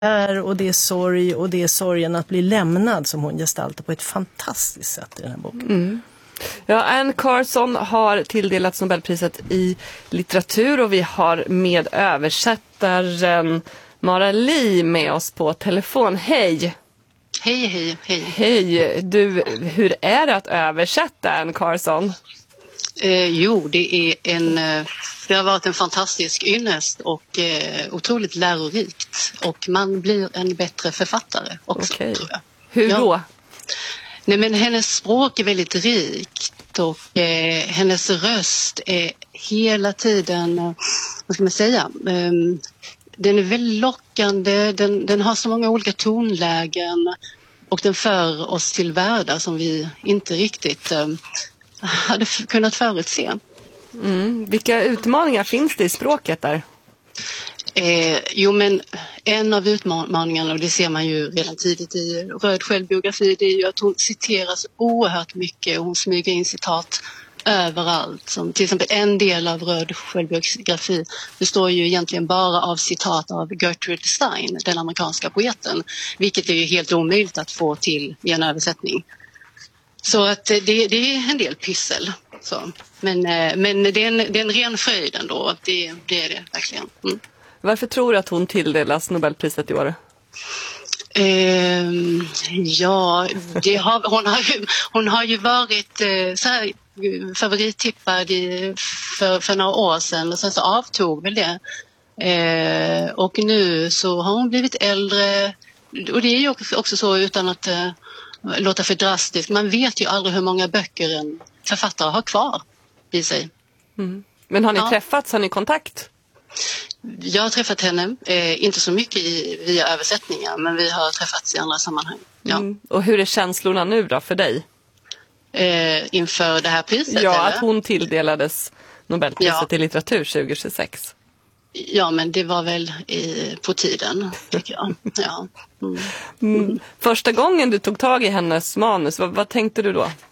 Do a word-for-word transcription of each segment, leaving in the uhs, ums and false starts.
och det är sorg och det är sorgen att bli lämnad som hon gestaltar på ett fantastiskt sätt i den här boken. Mm. Ja, Anne Carson har tilldelats Nobelpriset i litteratur och vi har med översättaren Mara Li med oss på telefon. Hej! Hej, hej, hej. Hej! Du, hur är det att översätta Anne Carson? Eh, jo, det är en, det har varit en fantastisk ynnest och eh, otroligt lärorikt. Och man blir en bättre författare också, Okej. tror jag. Hur Ja. då? Nej, men hennes språk är väldigt rikt och eh, hennes röst är hela tiden, eh, vad ska man säga, eh, den är väldigt lockande, den, den har så många olika tonlägen och den för oss till världar som vi inte riktigt eh, hade f- kunnat förutse. Mm. Vilka utmaningar finns det i språket där? Eh, jo, men en av utmaningarna, och det ser man ju redan tidigt i Röd självbiografi, det är ju att hon citeras oerhört mycket och hon smyger in citat överallt. Som till exempel en del av Röd självbiografi består ju egentligen bara av citat av Gertrude Stein, den amerikanska poeten, vilket är ju helt omöjligt att få till i en översättning. Så att det, det är en del pyssel. Så. Men, men det, är en, det är en ren fröjd ändå, det, det är det verkligen. Mm. Varför tror du att hon tilldelas Nobelpriset i år? Eh, ja, det har, hon, har ju, hon har ju varit eh, så här, favorittippad i, för, för några år sedan och sen så avtog väl det. Eh, och nu så har hon blivit äldre och det är ju också så utan att eh, låta för drastiskt. Man vet ju aldrig hur många böcker en författare har kvar i sig. Mm. Men har ni Ja. träffats? Har ni kontakt? Jag har träffat henne, eh, inte så mycket i, via översättningar, men vi har träffats i andra sammanhang. Ja. Mm. Och hur är känslorna nu då för dig? Eh, inför det här priset? Ja, eller? att hon tilldelades Nobelpriset Ja. i litteratur tjugohundratjugosex. Ja, men det var väl i, på tiden, tycker jag. Ja. Mm. Mm. Första gången du tog tag i hennes manus, vad, vad tänkte du då?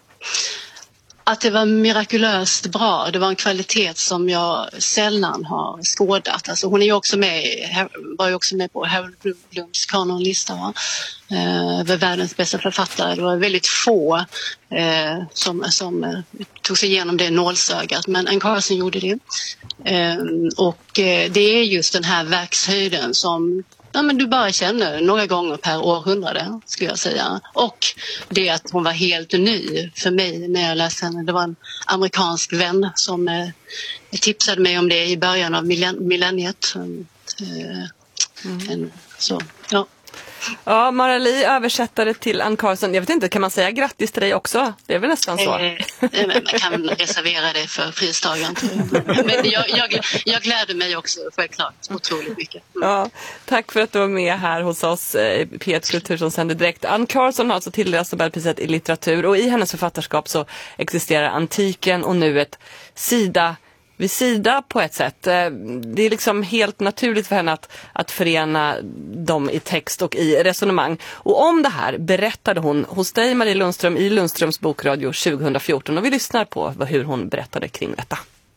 Att det var mirakulöst bra. Det var en kvalitet som jag sällan har skådat. Alltså hon är ju också med, var ju också med på Harold Blooms kanonlista, va? Eh, över världens bästa författare. Det var väldigt få eh, som, som eh, tog sig igenom det nålsögat. Men Anne Carson gjorde det. Eh, och eh, det är just den här verkshöjden som ja, men du bara känner några gånger per århundrade, skulle jag säga. Och det att hon var helt ny för mig när jag läste henne. Det var en amerikansk vän som eh, tipsade mig om det i början av millen- millenniet. Eh, mm. en, så, ja. Ja, Mara Li, översättare till Anne Carson. Jag vet inte, kan man säga grattis till dig också? Det är väl nästan så. Eh, man kan reservera det för pristagaren. Men jag, jag, jag gläder mig också, självklart, otroligt mycket. Mm. Ja, tack för att du var med här hos oss i P ett Kultur som sänder direkt. Anne Carson har alltså tilldelats Nobelpriset i litteratur och i hennes författarskap så existerar antiken och nuet sida vid sida på ett sätt. Det är liksom helt naturligt för henne att, att förena dem i text och i resonemang. Och om det här berättade hon hos dig, Marie Lundström, i Lundströms bokradio tjugohundrafjorton. Och vi lyssnar på hur hon berättade kring detta.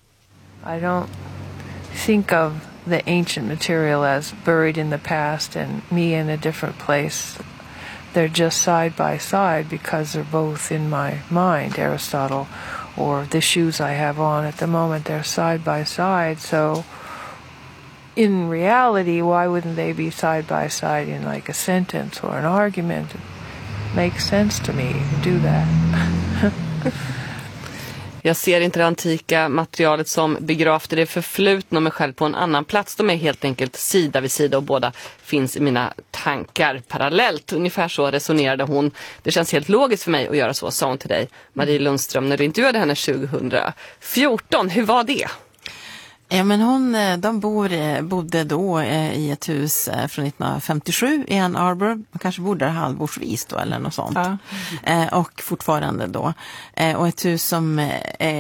I don't think of the ancient material as buried in the past and me in a different place. They're just side by side because they're both in my mind, Aristotle, or the shoes I have on at the moment, they're side by side. So in reality, why wouldn't they be side by side in like a sentence or an argument? It makes sense to me to do that. Jag ser inte det antika materialet som begravt i det förflutna och mig själv på en annan plats. De är helt enkelt sida vid sida och båda finns i mina tankar parallellt. Ungefär så resonerade hon. Det känns helt logiskt för mig att göra så, sa hon till dig, Marie Lundström, när du intervjuade henne tjugohundrafjorton. Hur var det? Ja, men hon, de bor, bodde då i ett hus från nittonhundrafemtiosju i Ann Arbor. Man kanske bodde där halvårsvis då eller något sånt. Ja. Och fortfarande då. Och ett hus som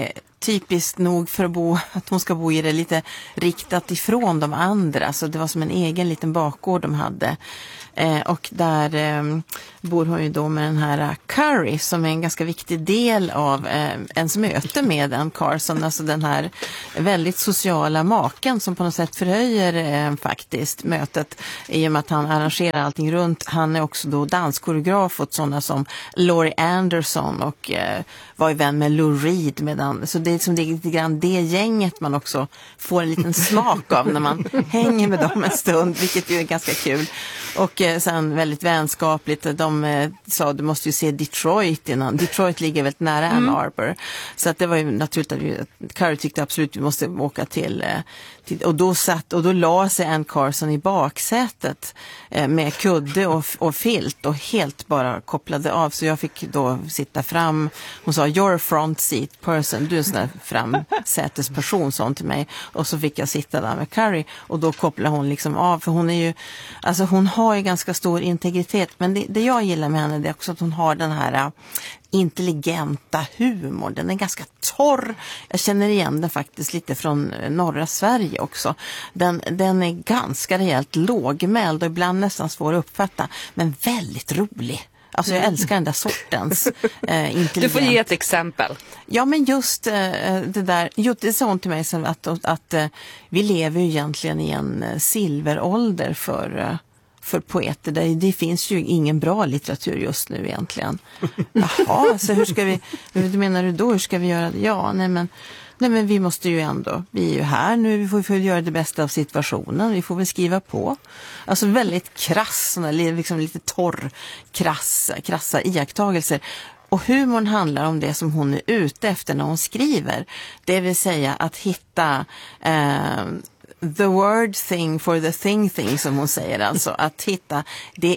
typiskt nog för att, bo, att hon ska bo i det lite riktat ifrån de andra. Så det var som en egen liten bakgård de hade. Eh, och där eh, bor hon ju då med den här uh, Curry som är en ganska viktig del av eh, ens möte med Anne Carson. Alltså den här väldigt sociala maken som på något sätt förhöjer eh, faktiskt mötet i och med att han arrangerar allting runt. Han är också då danskoreograf åt sådana som Laurie Anderson och eh, var ju vän med Lou Reed. Medan, så det är som det, lite grann det gänget man också får en liten smak av när man hänger med dem en stund, vilket ju är ganska kul. Och eh, sen väldigt vänskapligt, de eh, sa du måste ju se Detroit innan. Detroit ligger väldigt nära Ann Mm. Arbor. Så att det var ju naturligt att Curry tyckte absolut vi måste åka till, eh, till och då satt och då la sig Anne Carson i baksätet eh, med kudde och, och filt och helt bara kopplade av. Så jag fick då sitta fram. Hon sa you're a front seat person. Du är en sån där framsätesperson, sån till mig. Och så fick jag sitta där med Curry och då kopplade hon liksom av, för hon är ju, alltså hon har ju ganska stor integritet, men det, det jag gillar med henne det är också att hon har den här uh, intelligenta humor. Den är ganska torr. Jag känner igen den faktiskt lite från uh, norra Sverige också. Den, den är ganska rejält lågmäld och ibland nästan svår att uppfatta, men väldigt rolig. Alltså jag älskar den där sortens eh, intelligent. Du får ge ett exempel. Ja, men just eh, det där, jo, det sa hon till mig som att, att, att eh, vi lever ju egentligen i en eh, silverålder för, eh, för poeter. Det, det finns ju ingen bra litteratur just nu egentligen. Jaha, alltså hur ska vi, hur menar du då, hur ska vi göra det? Ja, nej men Nej, men vi måste ju ändå, vi är ju här nu, vi får, vi får göra det bästa av situationen, vi får väl skriva på. Alltså väldigt krass, liksom lite torr, krassa, krassa iakttagelser. Och humorn handlar om det som hon är ute efter när hon skriver. Det vill säga att hitta eh, the word thing for the thing thing, som hon säger. Alltså att hitta det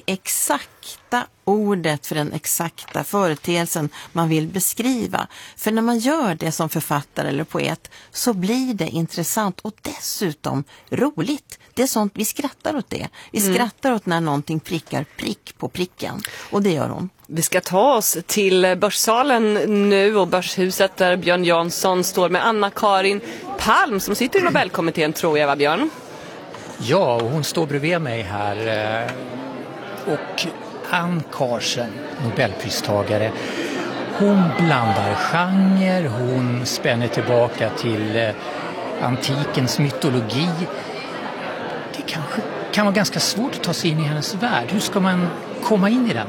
exakta ordet för den exakta företeelsen man vill beskriva. För när man gör det som författare eller poet så blir det intressant och dessutom roligt. Det är sånt, vi skrattar åt det. Vi mm. skrattar åt när någonting prickar prick på pricken. Och det gör hon. Vi ska ta oss till Börssalen nu och Börshuset där Björn Jansson står med Anna-Karin Palm som sitter i Nobelkommittén, tror jag, va Björn? Ja, och hon står bredvid mig här. Och Anne Carson, Nobelpristagare, hon blandar genre, hon spänner tillbaka till antikens mytologi. Det kanske kan vara ganska svårt att ta sig in i hennes värld. Hur ska man komma in i den?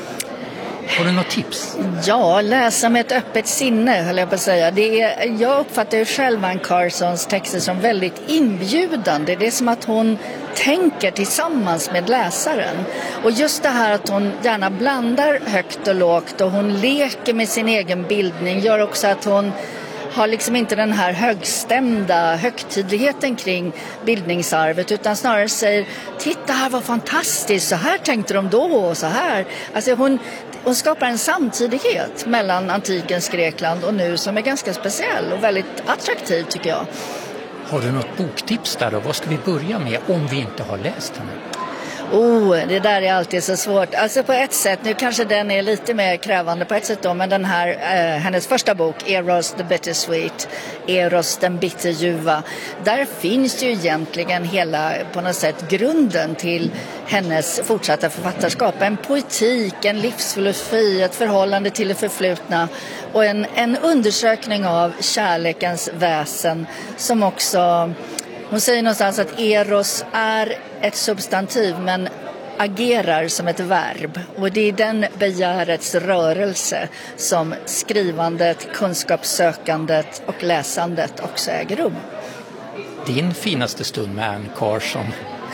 Har du något tips? Ja, läsa med ett öppet sinne, höll jag på att säga. Det är, jag uppfattar ju själv Anne Carsons texter som väldigt inbjudande. Det är som att hon tänker tillsammans med läsaren. Och just det här att hon gärna blandar högt och lågt och hon leker med sin egen bildning gör också att hon har liksom inte den här högstämda högtidligheten kring bildningsarvet, utan snarare säger, titta här vad fantastiskt, så här tänkte de då och så här. Alltså hon, hon skapar en samtidighet mellan antikens Grekland och nu som är ganska speciell och väldigt attraktiv, tycker jag. Har du något boktips där då? Vad ska vi börja med om vi inte har läst henne? Oh, det där är alltid så svårt. Alltså på ett sätt, nu kanske den är lite mer krävande på ett sätt då, men den här, eh, hennes första bok, Eros the Bittersweet, Eros den bitterljuva, där finns ju egentligen hela, på något sätt, grunden till hennes fortsatta författarskap. En poetik, en livsfilosofi, ett förhållande till det förflutna och en, en undersökning av kärlekens väsen som också... Hon säger någonstans att Eros är ett substantiv men agerar som ett verb. Och det är den begärets rörelse som skrivandet, kunskapssökandet och läsandet också äger rum. Din finaste stund med Anne Carson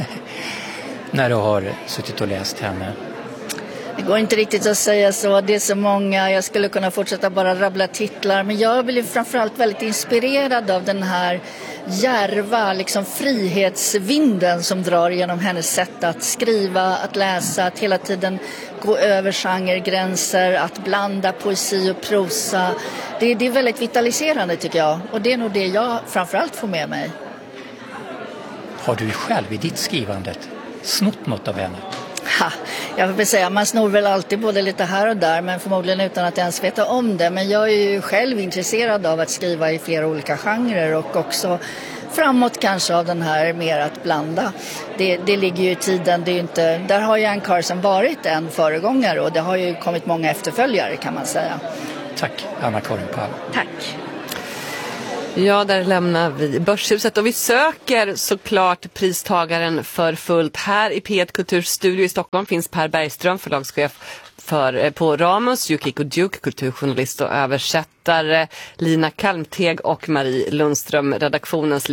när du har suttit och läst henne? Det går inte riktigt att säga så. Det är så många. Jag skulle kunna fortsätta bara rabbla titlar. Men jag blir framförallt väldigt inspirerad av den här djärva liksom frihetsvinden som drar genom hennes sätt att skriva, att läsa, att hela tiden gå över genregränser, att blanda poesi och prosa. Det, det är väldigt vitaliserande, tycker jag. Och det är nog det jag framförallt får med mig. Har du själv i ditt skrivande snott något av henne? Ha, jag vill säga, man snor väl alltid både lite här och där, men förmodligen utan att ens veta om det. Men jag är ju själv intresserad av att skriva i flera olika genrer och också framåt kanske av den här mer att blanda. Det, det ligger ju i tiden, det är ju inte, där har ju Anne Carson varit en föregångare och det har ju kommit många efterföljare kan man säga. Tack, Anna-Karin Palm. Tack. Ja, där lämnar vi Börshuset och vi söker såklart pristagaren för fullt. Här i P ett Kulturstudio i Stockholm finns Per Bergström, förlagschef för, på Ramus, Yukiko Duke, kulturjournalist och översättare, Lina Kalmteg och Marie Lundström, redaktionens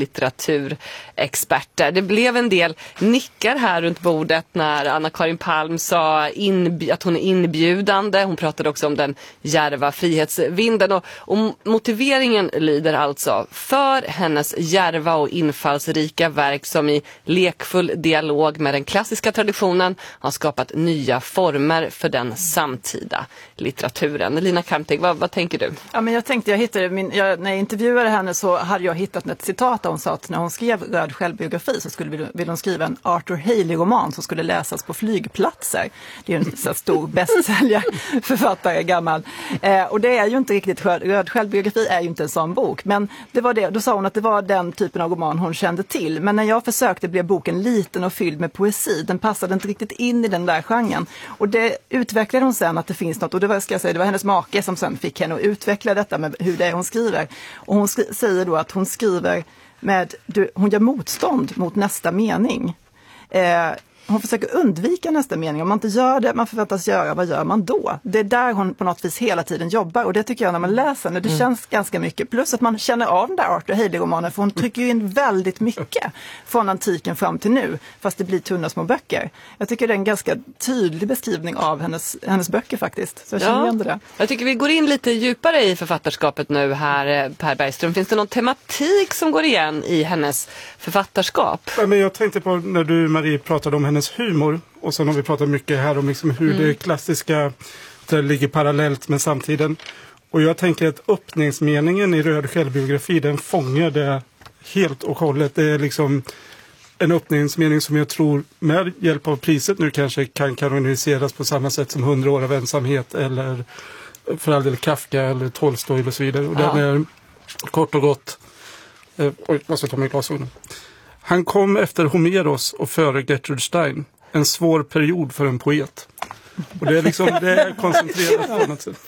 litteraturexperter. Det blev en del nickar här runt bordet när Anna-Karin Palm sa inb- att hon är inbjudande. Hon pratade också om den djärva frihetsvinden och, och motiveringen lyder alltså: för hennes djärva och infallsrika verk som i lekfull dialog med den klassiska traditionen har skapat nya former för den samtida litteraturen. Lina Kalmteg, vad, vad tänker du? Ja, men jag tänkte, jag hittade min, jag, när jag intervjuade henne så hade jag hittat ett citat där hon sa att när hon skrev Röd självbiografi så skulle vill hon skriva en Arthur Haley-roman som skulle läsas på flygplatser. Det är ju en så stor bästsäljare-författare, gammal. Eh, och det är ju inte riktigt, Röd självbiografi är ju inte en sån bok. Men det var det, då sa hon att det var den typen av roman hon kände till. Men när jag försökte blev boken liten och fylld med poesi. Den passade inte riktigt in i den där genren. Och det utvecklade hon sen att det finns något, och det var, ska jag säga, det var hennes make som sen fick henne att utveckla detta med hur det är hon skriver. Och hon skri- säger då att hon skriver med, du, hon gör motstånd mot nästa mening. Eh, hon försöker undvika nästa mening. Om man inte gör det man förväntas göra, vad gör man då? Det är där hon på något vis hela tiden jobbar, och det tycker jag när man läser det, det mm. känns ganska mycket. Plus att man känner av den där Arthur Haley-romanen, för hon trycker ju in väldigt mycket från antiken fram till nu, fast det blir tunna små böcker. Jag tycker det är en ganska tydlig beskrivning av hennes, hennes böcker faktiskt. Så jag känner igen det. Jag tycker vi går in lite djupare i författarskapet nu här, Per Bergström. Finns det någon tematik som går igen i hennes författarskap? Ja, men jag tänkte på när du, Marie, pratade om hennes humor, och sen har vi pratat mycket här om liksom hur mm. det klassiska det ligger parallellt med samtiden. Och jag tänker att öppningsmeningen i Röd självbiografi, den fångar det helt och hållet. Det är liksom en öppningsmening som jag tror med hjälp av priset nu kanske kan kanoniseras på samma sätt som hundra år av ensamhet eller för all del Kafka eller Tolstoj och så vidare. Och ja. Den är kort och gott. Eh, oj, jag måste ta mig glasögonen. Han kom efter Homeros och före Gertrude Stein. En svår period för en poet. Och det är liksom det är koncentrerat på något sätt.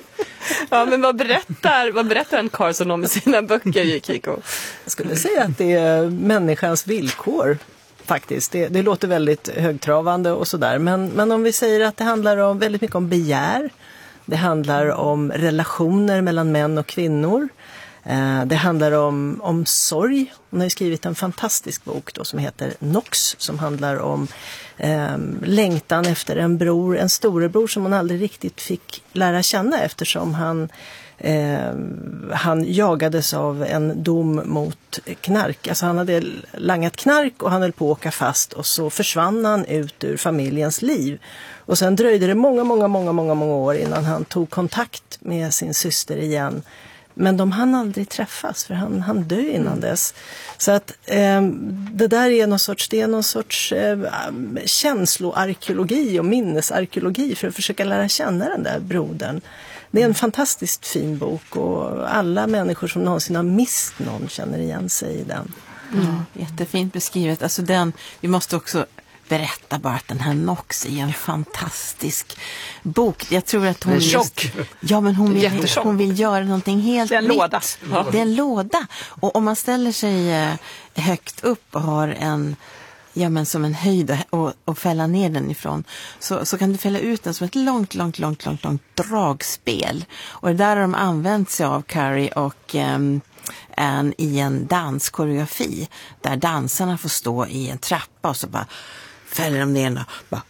Ja, men vad berättar, vad berättar en Carson om i sina böcker, Yukiko? Jag skulle säga att det är människans villkor faktiskt. Det, det låter väldigt högtravande och sådär. Men, men om vi säger att det handlar om väldigt mycket om begär. Det handlar om relationer mellan män och kvinnor. Eh, det handlar om, om sorg. Hon har ju skrivit en fantastisk bok då som heter Nox, som handlar om eh, längtan efter en bror, en storebror som hon aldrig riktigt fick lära känna eftersom han, eh, han jagades av en dom mot knark. Alltså han hade langat knark och han höll på att åka fast, och så försvann han ut ur familjens liv. Och sen dröjde det många, många, många, många, många år innan han tog kontakt med sin syster igen. Men de hann aldrig träffas, för han, han dö innan dess. Så att eh, det där är någon sorts, det är någon sorts eh, känsloarkeologi och minnesarkeologi för att försöka lära känna den där brodern. Det är en fantastiskt fin bok, och alla människor som någonsin har mist någon känner igen sig i den. Mm. Mm. Jättefint beskrivet. Alltså den, vi måste också berätta bara att den här Nox är en fantastisk bok. Jag tror att hon... Just, ja, men hon vill, hon vill göra någonting helt det är en nytt. låda. Ja. Det är en låda. Och om man ställer sig eh, högt upp och har en... Ja, men som en höjd och, och fälla ner den ifrån, så, så kan du fälla ut den som ett långt, långt, långt, långt, långt dragspel. Och det där har de använt sig av, Carrie och um, Anne, i en danskoreografi där dansarna får stå i en trappa och så bara fäller de ner den och bara,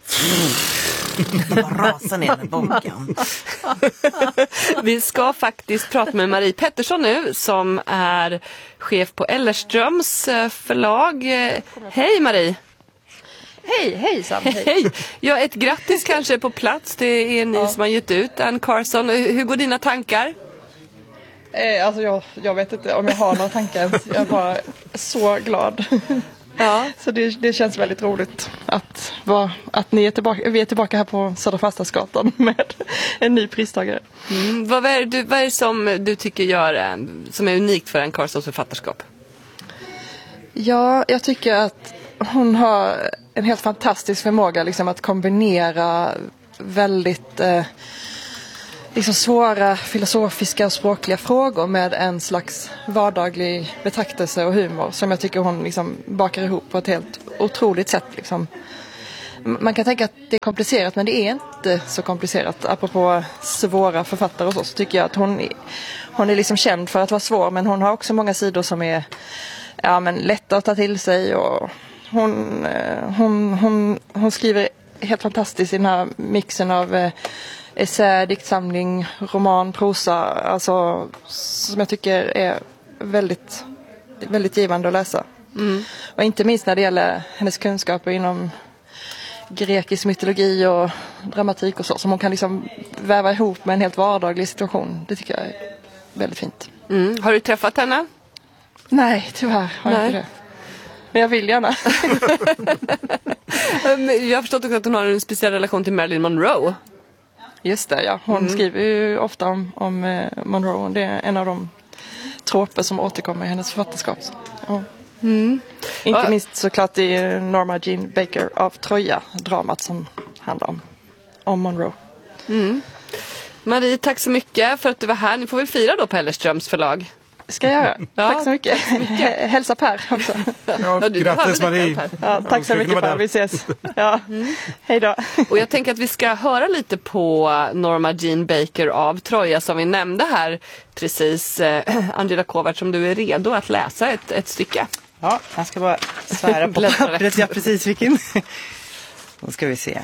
bara rasar ner den boken. Vi ska faktiskt prata med Marie Pettersson nu, som är chef på Ellerströms förlag. Hej Marie! Hej, hej Sam. Hej. Hej! Ja, ett grattis kanske på plats. Det är ni ja. som har gett ut Anne Carson. Hur går dina tankar? Eh, alltså jag, jag vet inte om jag har några tankar. Jag är bara så glad. Ja. Så det, det känns väldigt roligt att, vara, att ni är tillbaka, vi är tillbaka här på Södra Fastadsgatan med en ny pristagare. Mm. Vad, är det, vad är det som du tycker gör, som är unikt för Anne Carsons författarskap? Ja, jag tycker att hon har en helt fantastisk förmåga liksom, att kombinera väldigt eh, liksom svåra filosofiska och språkliga frågor med en slags vardaglig betraktelse och humor som jag tycker hon liksom bakar ihop på ett helt otroligt sätt. Liksom. Man kan tänka att det är komplicerat, men det är inte så komplicerat. Apropå svåra författare och så, så tycker jag att hon, hon är liksom känd för att vara svår, men hon har också många sidor som är ja, men lätta att ta till sig. Och hon, hon, hon, hon skriver helt fantastiskt i den här mixen av eh, essä, diktsamling, roman, prosa, alltså, som jag tycker är väldigt, väldigt givande att läsa. Mm. Och inte minst när det gäller hennes kunskaper inom grekisk mytologi och dramatik och så, som hon kan liksom väva ihop med en helt vardaglig situation. Det tycker jag är väldigt fint. Mm. Har du träffat henne? Nej, tyvärr har jag inte det. Men jag vill gärna. Jag har förstått också att hon har en speciell relation till Marilyn Monroe. Just det, ja. Hon mm. skriver ju ofta om, om eh, Monroe. Det är en av de troper som återkommer i hennes författarskap. Ja. Mm. Inte ja. minst såklart i Norma Jean Baker av Troja, dramat som handlar om, om Monroe. Mm. Marie, tack så mycket för att du var här. Ni får väl fira då på Hellerströms förlag. Ska jag göra. Ja. Tack så mycket. Hälsa Per också. Ja, grattis Marie. Ja, tack så mycket Per, vi ses. Ja. Mm. Hej då. Och jag tänker att vi ska höra lite på Norma Jean Baker av Troja som vi nämnde här precis. Eh, Angela Kovacs, om du är redo att läsa ett, ett stycke. Ja, jag ska bara svära på pappret jag precis fick in. Då ska vi se.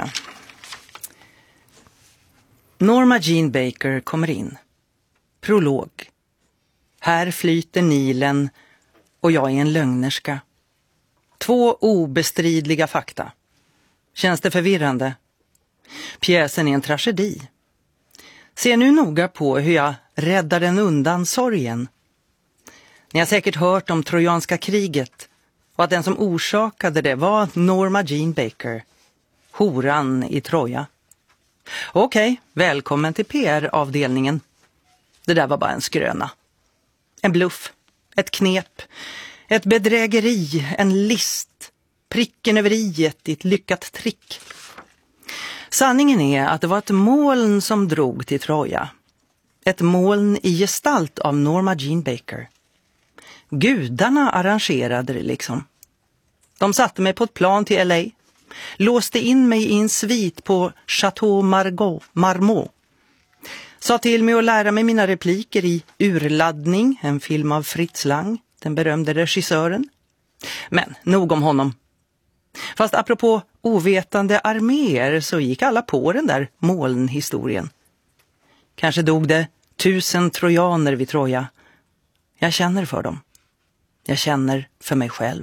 Norma Jean Baker kommer in. Prolog. Här flyter Nilen och jag är en lögnerska. Två obestridliga fakta. Känns det förvirrande? Pjäsen är en tragedi. Se nu noga på hur jag räddar den undan sorgen. Ni har säkert hört om trojanska kriget och att den som orsakade det var Norma Jean Baker, horan i Troja. Okej, välkommen till P R-avdelningen. Det där var bara en skröna. En bluff, ett knep, ett bedrägeri, en list, pricken över iet i ett lyckat trick. Sanningen är att det var ett moln som drog till Troja. Ett moln i gestalt av Norma Jean Baker. Gudarna arrangerade det liksom. De satte mig på ett plan till L A. Låste in mig i en svit på Chateau Margaux, Marmont. Sa till mig att lära mig mina repliker i Urladdning, en film av Fritz Lang, den berömde regissören. Men nog om honom. Fast apropå ovetande arméer så gick alla på den där molnhistorien. Kanske dog det tusen trojaner vid Troja. Jag känner för dem. Jag känner för mig själv.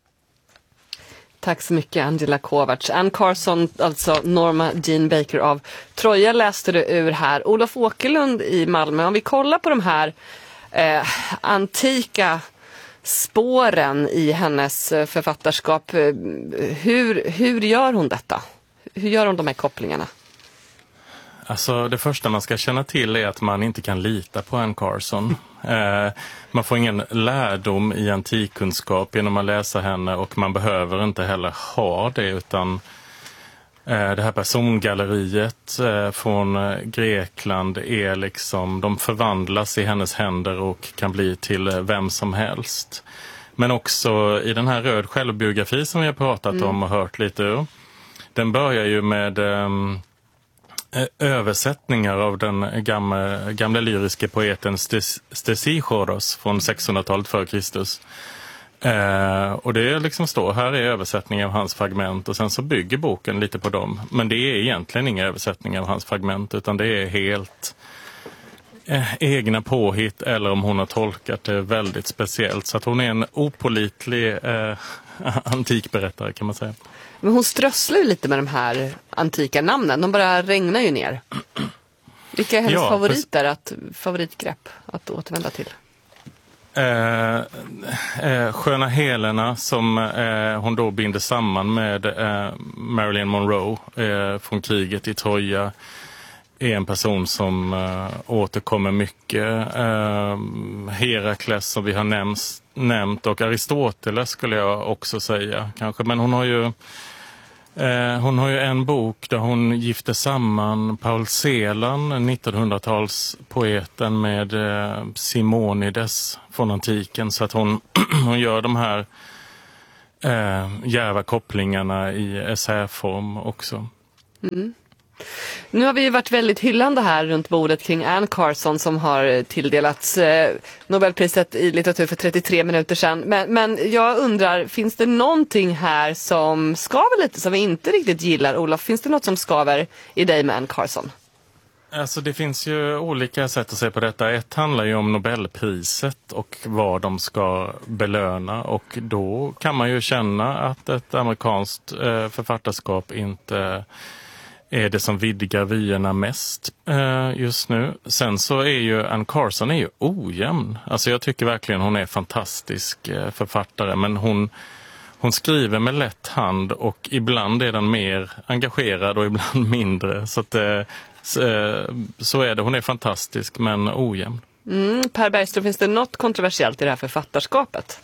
Tack så mycket Angela Kovacs. Anne Carson, alltså Norma Jean Baker av Troja läste du ur här. Olof Åkerlund i Malmö. Om vi kollar på de här eh, antika spåren i hennes författarskap. Hur, hur gör hon detta? Hur gör hon de här kopplingarna? Alltså det första man ska känna till är att man inte kan lita på Anne Carson. Eh, man får ingen lärdom i antikkunskap genom att läsa henne och man behöver inte heller ha det utan eh, det här persongalleriet eh, från Grekland är liksom, de förvandlas i hennes händer och kan bli till vem som helst. Men också i den här röd självbiografi som vi har pratat mm. om och hört lite ur. Den börjar ju med eh, översättningar av den gamla, gamla lyriske poeten Stesichoros från sexhundratalet före Kristus. Eh, och det är liksom står, här är översättningar av hans fragment och sen så bygger boken lite på dem. Men det är egentligen inga översättningar av hans fragment utan det är helt eh, egna påhitt eller om hon har tolkat det väldigt speciellt. Så att hon är en opålitlig eh, antikberättare kan man säga. Men hon strösslar ju lite med de här antika namnen. De bara regnar ju ner. Vilka är hennes ja, favoriter, att, favoritgrepp att återvända till? Eh, eh, Sköna Helena som eh, hon då binder samman med eh, Marilyn Monroe eh, från kriget i Troja är en person som eh, återkommer mycket. Eh, Herakles som vi har nämnt, nämnt och Aristoteles skulle jag också säga kanske. Men hon har ju eh, hon har ju en bok där hon gifter samman Paul Celan, nittonhundratalspoeten, med eh, Simonides från antiken. Så att hon, hon gör de här eh, djärva kopplingarna i essäform också. Mm. Nu har vi varit väldigt hyllande här runt bordet kring Anne Carson som har tilldelats eh, Nobelpriset i litteratur för trettiotre minuter sedan. Men, men jag undrar, finns det någonting här som skaver lite som vi inte riktigt gillar? Olof, finns det något som skaver i dig med Anne Carson? Alltså det finns ju olika sätt att se på detta. Ett handlar ju om Nobelpriset och vad de ska belöna. Och då kan man ju känna att ett amerikanskt eh, författarskap inte är det som vidgar vyerna mest eh, just nu. Sen så är ju Anne Carson är ju ojämn. Alltså jag tycker verkligen hon är fantastisk eh, författare. Men hon, hon skriver med lätt hand och ibland är den mer engagerad och ibland mindre. Så att eh, så, eh, så är det. Hon är fantastisk men ojämn. Mm, Per Bergström, finns det något kontroversiellt i det här författarskapet?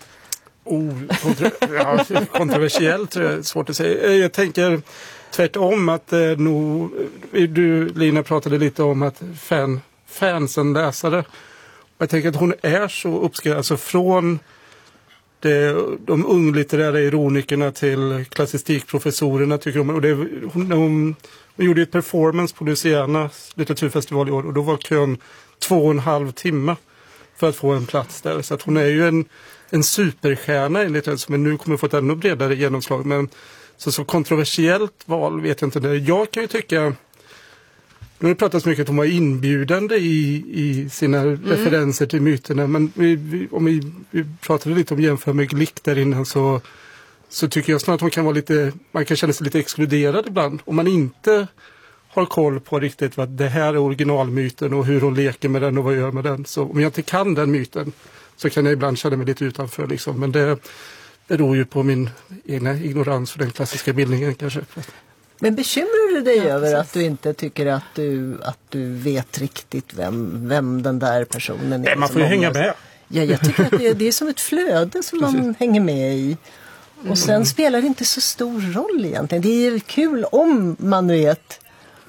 Oh, kontro- ja, kontroversiellt tror jag är svårt att säga. Jag tänker tvärtom att eh, nog, du Lina pratade lite om att fan, fansen läsare. Och jag tänker att hon är så uppskattad, alltså från det, de unglitterära ironikerna till klassistikprofessorerna tycker om. Och det, hon, hon, hon gjorde ett performance på Louisiana litteraturfestival i år och då var kön två och en halv timme för att få en plats där. Så att hon är ju en, en superstjärna enligt henne, men nu kommer få ett ännu bredare genomslag. Men så, så kontroversiellt val vet jag inte. Det. Jag kan ju tycka, nu har det pratats mycket att hon var inbjudande i, i sina mm. referenser till myterna. Men vi, vi, om vi, vi pratade lite om jämför med Glick där innan så, så tycker jag snarare att hon kan vara lite, man kan känna sig lite exkluderad ibland. Om man inte har koll på riktigt vad det här är originalmyten och hur hon leker med den och vad gör med den. Så om jag inte kan den myten så kan jag ibland känna mig lite utanför liksom. Men det beror ju på min egna ignorans för den klassiska bildningen kanske. Men bekymrar du dig ja, över precis. Att du inte tycker att du, att du vet riktigt vem, vem den där personen är? Nej, man får ju hänga med. Ja, jag tycker att det, det är som ett flöde som precis. Man hänger med i. Och sen mm. spelar det inte så stor roll egentligen. Det är kul om man vet,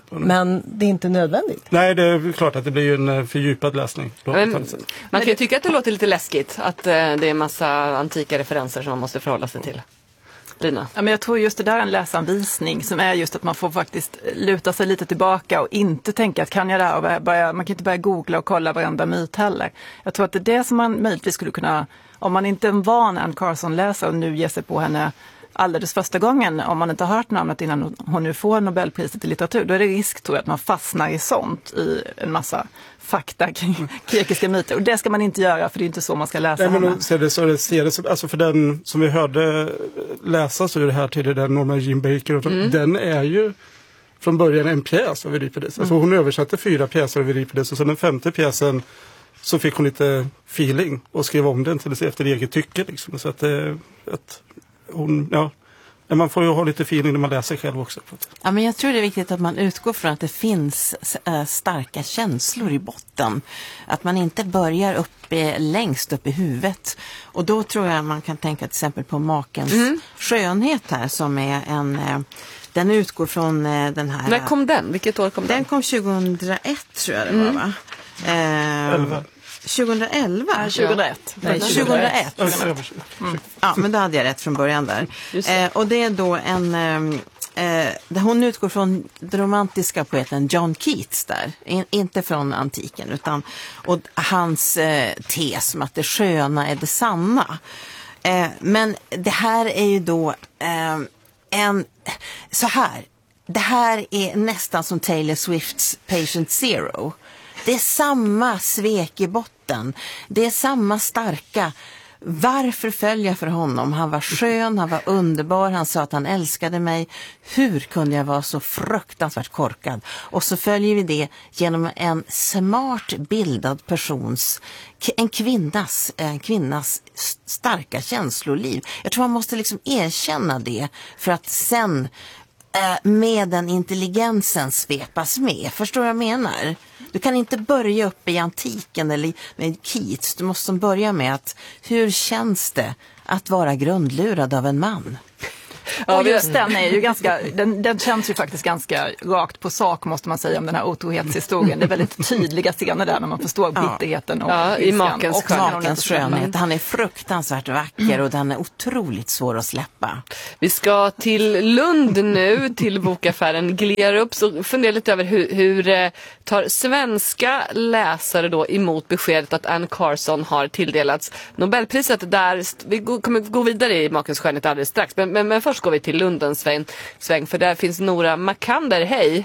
men det är inte nödvändigt. Nej, det är klart att det blir en fördjupad läsning. Men, man kan ju tycka att det låter lite läskigt att det är en massa antika referenser som man måste förhålla sig till. Lina? Ja, men jag tror just det där är en läsanvisning som är just att man får faktiskt luta sig lite tillbaka och inte tänka att kan jag det här och börja, man kan inte börja googla och kolla varenda myt heller. Jag tror att det är det som man möjligtvis skulle kunna, om man inte är en van Anne Carson-läsare och nu ger sig på henne alldeles första gången, om man inte har hört namnet innan hon nu får Nobelpriset i litteratur, då är det risk tror jag att man fastnar i sånt i en massa fakta kring grekiska myter. Och det ska man inte göra, för det är inte så man ska läsa. Nej, men ser det, så det, ser det som, alltså för den som vi hörde läsa så är det här till den Norma Jean Baker, och mm. den är ju från början en pjäs av Euripides. Alltså hon översatte fyra pjäser av Euripides och så den femte pjäsen så fick hon lite feeling och skrev om den till sig efter eget tycke. Liksom. Så att, att hon, ja, man får ju ha lite feeling när man läser själv också. Ja, men jag tror det är viktigt att man utgår från att det finns äh, starka känslor i botten. Att man inte börjar upp i, längst upp i huvudet. Och då tror jag man kan tänka till exempel på Makens mm. skönhet här som är en... Äh, den utgår från äh, den här... När kom den? Vilket år kom den? Den kom tjugohundraett tror jag det var, mm. va? Äh, tjugohundraelva? Ja, tjugohundraett. Nej, tjugohundraett. Mm. Ja, men då hade jag rätt från början där. Eh, och det är då en... Eh, hon utgår från den romantiska poeten John Keats där. In, inte från antiken, utan och hans eh, tes om att det sköna är det sanna. Eh, men det här är ju då eh, en... Så här. Det här är nästan som Taylor Swifts Patient Zero. Det är samma svek i botten. Det är samma starka varför föll jag för honom? Han var skön, han var underbar, han sa att han älskade mig. Hur kunde jag vara så fruktansvärt korkad? Och så följer vi det genom en smart bildad persons, en kvinnas, en kvinnas starka känsloliv. Jag tror man måste liksom erkänna det för att sen med den intelligensen svepas med. Förstår vad jag menar? Du kan inte börja upp i antiken eller med Keats. Du måste börja med att hur känns det att vara grundlurad av en man? Och just den är ju ganska, den, den känns ju faktiskt ganska rakt på sak måste man säga om den här otrohetshistorien. Det är väldigt tydliga scener där när man förstår bitterheten och ja, i makens, och skönhet. makens skönhet. Han är fruktansvärt vacker och den är otroligt svår att släppa. Vi ska till Lund nu, till bokaffären Glerup, så funderar lite över hur, hur tar svenska läsare då emot beskedet att Anne Carson har tilldelats Nobelpriset. Där vi kommer gå vidare i makens skönhet alldeles strax, men, men, men först går vi till Lundens sväng, sväng för där finns Nora Makander. Hej!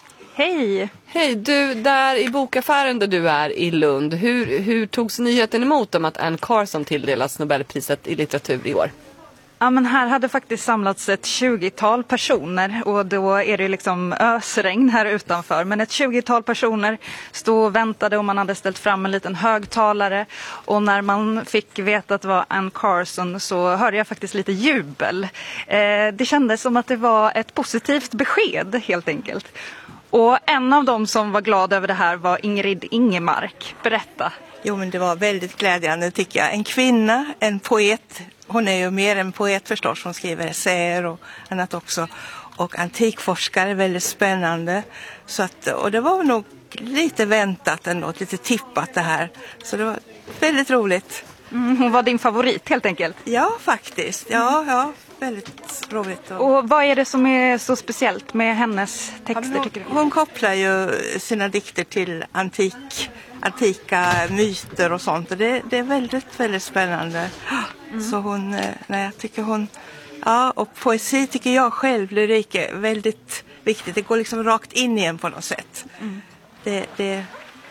Hej! Hej, du där i bokaffären där du är i Lund. Hur, hur togs nyheten emot om att Anne Carson tilldelas Nobelpriset i litteratur i år? Ja, men här hade faktiskt samlats ett tjugotal personer och då är det liksom ösregn här utanför. Men ett tjugotal personer stod och väntade och man hade ställt fram en liten högtalare. Och när man fick veta att det var Anne Carson så hörde jag faktiskt lite jubel. Eh, det kändes som att det var ett positivt besked helt enkelt. Och en av dem som var glad över det här var Ingrid Ingemark. Berätta. Jo, men det var väldigt glädjande tycker jag. En kvinna, en poet. Hon är ju mer en poet förstås. Hon skriver essäer och annat också. Och antikforskare, väldigt spännande. Så att, och det var nog lite väntat ändå, lite tippat det här. Så det var väldigt roligt. Mm, hon var din favorit helt enkelt? Ja, faktiskt. Ja, ja. Väldigt roligt. Och... och vad är det som är så speciellt med hennes texter hon, tycker du? Hon kopplar ju sina dikter till antik, antika myter och sånt. Och det, det är väldigt, väldigt spännande. Mm. Så hon, nej, jag tycker hon, ja, och poesi tycker jag själv, lyrik är väldigt viktigt. Det går liksom rakt in igen på något sätt. Mm. Det, det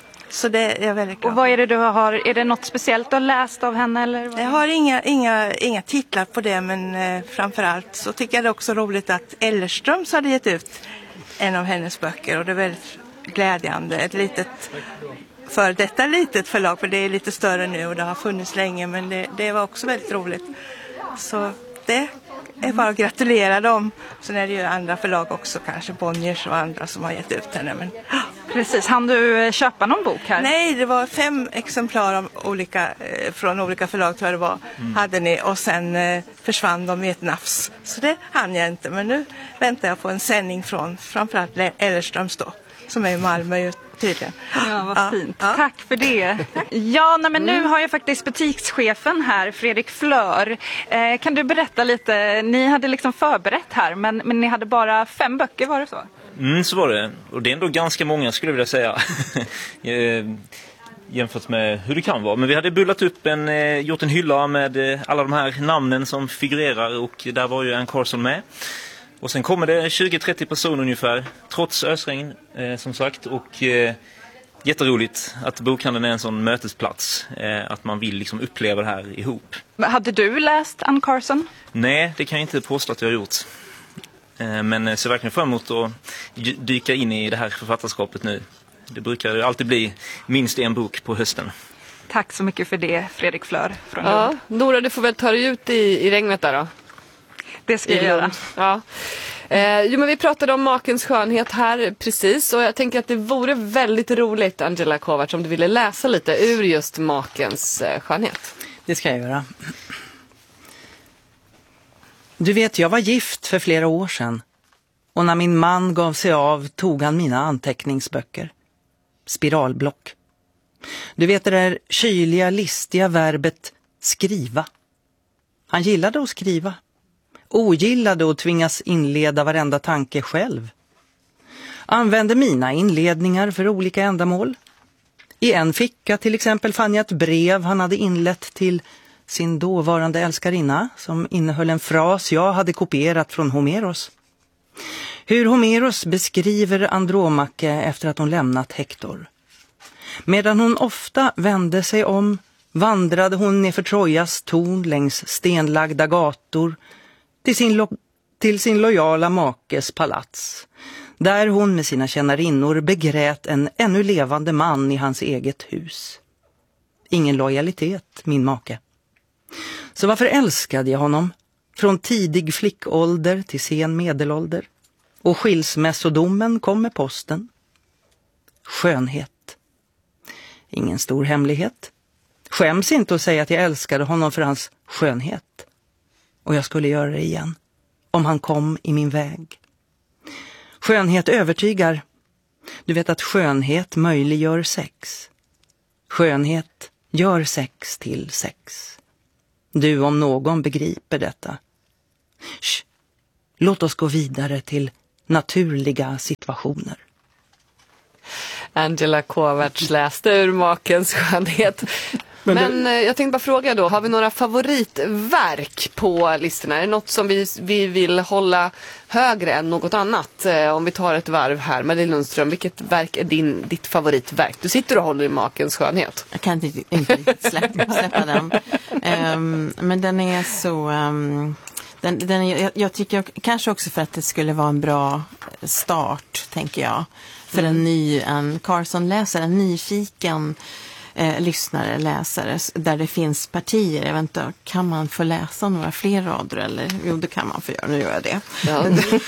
Så det är jag väldigt glad. Och vad är det du har, är det något speciellt du har läst av henne? Eller vad? Jag har inga, inga, inga titlar på det, men eh, framförallt så tycker jag det är också roligt att Ellerströms hade gett ut en av hennes böcker och det är väldigt glädjande. Ett litet, för detta litet förlag, för det är lite större nu och det har funnits länge, men det, det var också väldigt roligt. Så det är bara att gratulera dem. Sen är det ju andra förlag också, kanske Bonniers och andra som har gett ut henne, men... Precis, hann du köpa någon bok här? Nej, det var fem exemplar av olika, eh, från olika förlag tror jag det var, mm. hade ni, och sen eh, försvann de i ett nafs. Så det hann jag inte, men nu väntar jag på en sändning från framförallt Ellerströms då, som är i Malmö ju tydligen. Ja, vad ja, fint. Ja. Tack för det. Ja, nej, men nu har jag faktiskt butikschefen här, Fredrik Flör. Eh, kan du berätta lite, ni hade liksom förberett här, men, men ni hade bara fem böcker, var det så? Mm, så var det. Och det är ändå ganska många skulle jag vilja säga. Jämfört med hur det kan vara. Men vi hade bullat upp en, eh, gjort en hylla med eh, alla de här namnen som figurerar. Och där var ju Anne Carson med. Och sen kommer det tjugo till trettio personer ungefär. Trots ösregn eh, som sagt. Och eh, jätteroligt att bokhandeln är en sån mötesplats. Eh, att man vill liksom uppleva det här ihop. Hade du läst Anne Carson? Nej, det kan jag inte påstå att jag har gjort. Men ser verkligen fram emot att dyka in i det här författarskapet nu. Det brukar ju alltid bli minst en bok på hösten. Tack så mycket för det, Fredrik Flör från ja, Lund. Nora, du får väl ta dig ut i, i regnet där då. Det ska jag göra. Ja. Eh, jo, men vi pratade om makens skönhet här precis, och jag tänker att det vore väldigt roligt, Angela Kovacs, om du ville läsa lite ur just makens eh, skönhet. Det ska jag göra. Du vet, jag var gift för flera år sedan. Och när min man gav sig av tog han mina anteckningsböcker. Spiralblock. Du vet det där kyliga, listiga verbet skriva. Han gillade att skriva. Ogillade att tvingas inleda varenda tanke själv. Använde mina inledningar för olika ändamål. I en ficka till exempel fann jag ett brev han hade inlett till sin dåvarande älskarinna som innehöll en fras jag hade kopierat från Homeros. Hur Homeros beskriver Andromache efter att hon lämnat Hektor. Medan hon ofta vände sig om vandrade hon ner för Trojas torn längs stenlagda gator till sin, lo- till sin lojala makes palats, där hon med sina tjänarinnor begrät en ännu levande man i hans eget hus. Ingen lojalitet, min make. Så varför älskade jag honom? Från tidig flickålder till sen medelålder. Och skilsmässodomen kom med posten. Skönhet. Ingen stor hemlighet. Skäms inte att säga att jag älskade honom för hans skönhet. Och jag skulle göra det igen. Om han kom i min väg. Skönhet övertygar. Du vet att skönhet möjliggör sex. Skönhet gör sex till sex. Du om någon begriper detta. Shh. Låt oss gå vidare till naturliga situationer. Angela Kovacs läste ur Makens skönhet. Men, Men det... jag tänkte bara fråga då, har vi några favoritverk på listorna? Är det något som vi, vi vill hålla högre än något annat? Eh, om vi tar ett varv här, Marie Lundström, vilket verk är din, ditt favoritverk? Du sitter och håller i Makens skönhet. Jag kan inte, inte släppa, släppa den. Um, men den är så... Um... Den, den, jag, jag tycker kanske också för att det skulle vara en bra start, tänker jag. För en ny en Carson-läsare, en nyfiken eh, lyssnare, läsare, där det finns partier. Jag vet inte, kan man få läsa några fler rader? Eller? Jo, det kan man få göra, nu gör jag det. Ja.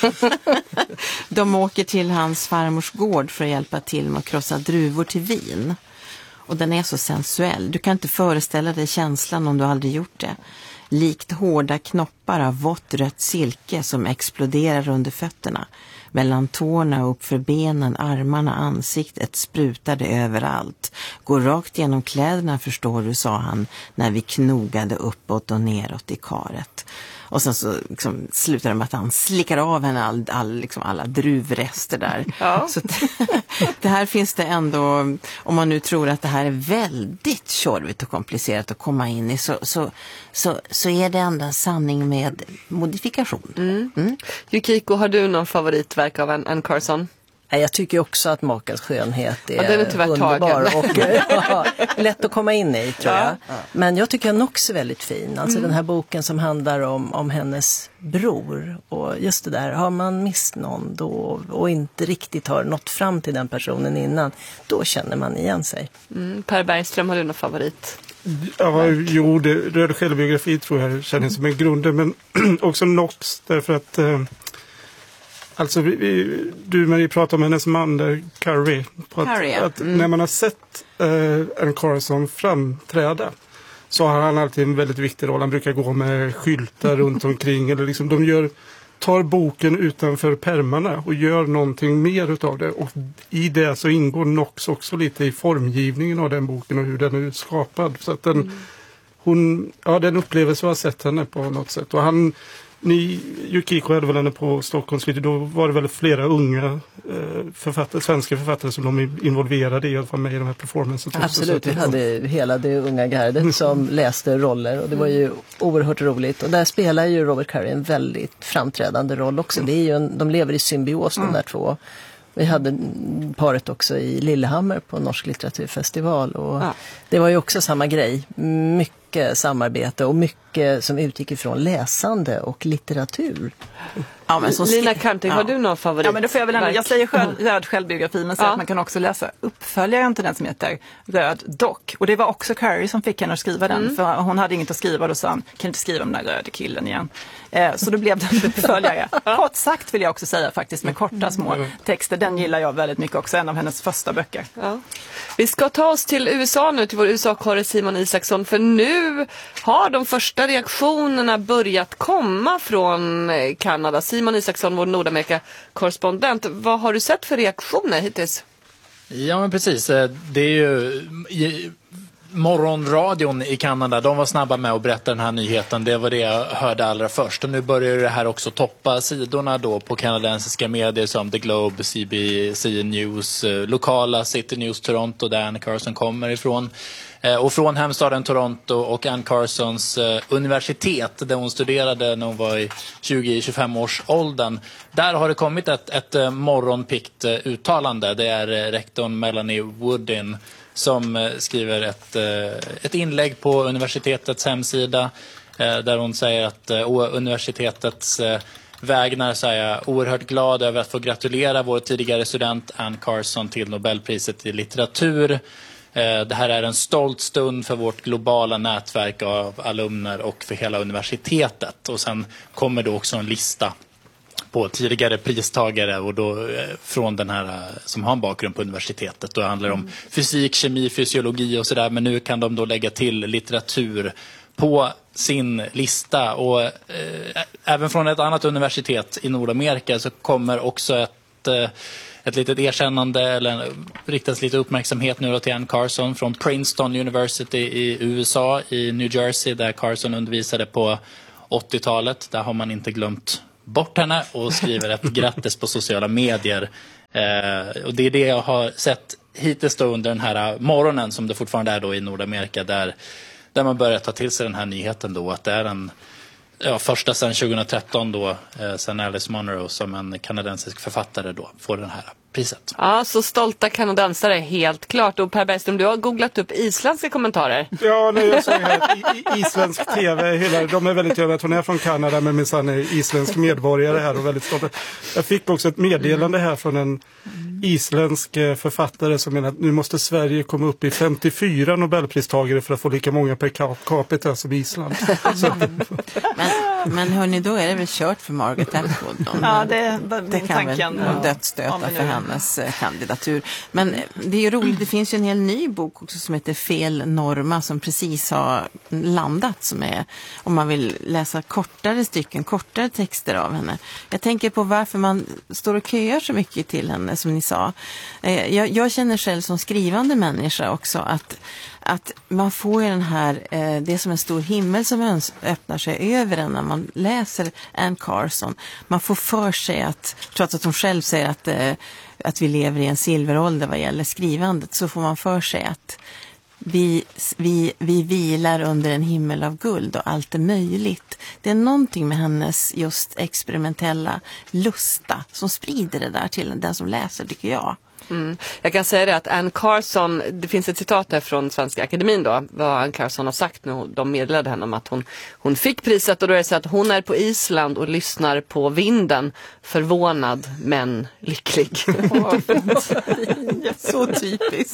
De åker till hans farmors gård för att hjälpa till med att krossa druvor till vin. Och den är så sensuell. Du kan inte föreställa dig känslan om du aldrig gjort det. Likt hårda knoppar av vått rött silke som exploderar under fötterna. Mellan tårna och upp för benen, armarna, ansiktet sprutade överallt. Går rakt genom kläderna, förstår du, sa han när vi knogade uppåt och neråt i karet. Och sen så liksom slutar det med att han slickar av henne all, all, liksom alla druvrester där. Ja. Så det, det här finns det ändå, om man nu tror att det här är väldigt tjorvigt och komplicerat att komma in i, så, så, så, så är det ändå en sanning med modifikation. Mm. Mm. Yukiko, har du någon favoritverk av Anne Carson? Jag tycker också att Makens skönhet är, ja, den är underbar och ja, lätt att komma in i, tror jag. Ja, ja. Men jag tycker att Nox är väldigt fin. Alltså mm. den här boken som handlar om, om hennes bror. Och just det där, har man mist någon då och inte riktigt har nått fram till den personen innan, då känner man igen sig. Mm. Per Bergström, har du någon favorit? Ja, jo, det, Röd självbiografi tror jag känner som en grunden, men också Nox, därför att eh, alltså, vi, vi, du Marie pratar om hennes man där, Carrie. På att, Carrie, ja. att mm. när man har sett eh, Anne Carson framträda så har han alltid en väldigt viktig roll. Han brukar gå med skyltar runt omkring. Eller liksom, de gör, tar boken utanför pärmarna och gör någonting mer utav det. Och i det så ingår Nox också lite i formgivningen av den boken och hur den är skapad. Så att den, mm. hon, ja, den upplevelse har sett henne på något sätt. Och han... Ni, Yukiko hade väl henne på Stockholms video, då var det väl flera unga eh, författare, svenska författare som de är involverade i att vara med i de här performances. Absolut, vi hade hela det unga gardet som läste roller och det var ju oerhört roligt. Och där spelar ju Robert Curry en väldigt framträdande roll också. Det är ju en, de lever i symbios de där två. Vi hade paret också i Lillehammer på Norsk litteraturfestival och ja. Det var ju också samma grej. Mycket samarbete och mycket som utgick ifrån läsande och litteratur. Ja, men så Lina Kanting, ja. Har du någon favorit? Ja, men då får jag väl ändå, jag säger själv, Röd självbiografi, men så ja. Att man kan också läsa uppföljaren till den som heter Röd dock. Och det var också Carrie som fick henne att skriva den, mm. för hon hade inget att skriva, då sa han, kan inte skriva om den där röda killen igen. Eh, så då blev det en uppföljare. Kort sagt vill jag också säga faktiskt, med korta små texter. Den gillar jag väldigt mycket också, en av hennes första böcker. Ja. Vi ska ta oss till U S A nu, till vår U S A-korre Simon Isaksson, för nu har de första reaktionerna börjat komma från Kanada. Simon Isaksson, vår Nordamerika-korrespondent. Vad har du sett för reaktioner hittills? Ja, men precis. Det är ju... Morgonradion i Kanada, de var snabba med att berätta den här nyheten. Det var det jag hörde allra först. Och nu börjar det här också toppa sidorna då på kanadensiska medier som The Globe, C B C News, lokala City News Toronto där Anne Carson kommer ifrån. Och från hemstaden Toronto och Anne Carsons eh, universitet där hon studerade när hon var i tjugo till tjugofem års åldern. Där har det kommit ett, ett eh, morgonpikt eh, uttalande. Det är eh, rektorn Melanie Woodin som eh, skriver ett, eh, ett inlägg på universitetets hemsida eh, där hon säger att eh, universitetets eh, vägnar så är jag oerhört glad över att få gratulera vår tidigare student Anne Carson till Nobelpriset i litteratur. Det här är en stolt stund för vårt globala nätverk av alumner och för hela universitetet. Och sen kommer då också en lista på tidigare pristagare och då från den här som har en bakgrund på universitetet. Då handlar det om fysik, kemi, fysiologi och sådär. Men nu kan de då lägga till litteratur på sin lista. Och eh, även från ett annat universitet i Nordamerika så kommer också ett... Eh, Ett litet erkännande eller riktas lite uppmärksamhet nu då till Anne Carson från Princeton University i U S A i New Jersey där Carson undervisade på åttiotalet. Där har man inte glömt bort henne och skriver ett grattis på sociala medier. Eh, och det är det jag har sett hittills då under den här morgonen som det fortfarande är då i Nordamerika där, där man börjar ta till sig den här nyheten då att det är en Ja, första sedan tjugohundratretton då, eh, sedan Alice Munro som en kanadensisk författare då får den här priset. Ja, så stolta kanadensare helt klart. Och Per Bergström, du har googlat upp isländska kommentarer. Ja, nej, jag såg här i, i, isländsk tv, hela, de är väldigt över att hon är från Kanada men minsann är isländsk medborgare här och väldigt stolta. Jag fick också ett meddelande här från en isländsk författare som menar att nu måste Sverige komma upp i femtiofyra Nobelpristagare för att få lika många per capita som Island. Så. Men, men hörni, då är det väl kört för Margaret Atwood. Ja, det, det, det kan tanken, väl vara dödsstöta för hennes kandidatur. Men det är ju roligt, det finns ju en hel ny bok också som heter Fel Norma som precis har landat som är, om man vill läsa kortare stycken, kortare texter av henne. Jag tänker på varför man står och köar så mycket till henne som ni sa. Jag, jag känner själv som skrivande människa också att att man får ju den här, eh, det är som en stor himmel som öppnar sig över en när man läser Anne Carson. Man får för sig att, trots att hon själv säger att, eh, att vi lever i en silverålder vad gäller skrivandet, så får man för sig att vi, vi, vi vilar under en himmel av guld och allt är möjligt. Det är någonting med hennes just experimentella lusta som sprider det där till den som läser, tycker jag. Mm. Jag kan säga det att Anne Carson, det finns ett citat här från Svenska Akademin då, vad Anne Carson har sagt när de meddelade henne om att hon, hon fick priset, och då är det så att hon är på Island och lyssnar på vinden, förvånad men lycklig. Så typiskt.